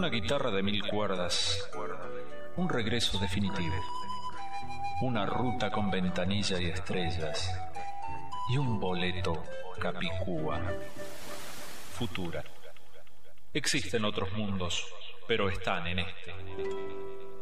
Una guitarra de 1000 cuerdas, un regreso definitivo, una ruta con ventanilla y estrellas, y un boleto capicúa. Futura. Existen otros mundos, pero están en este.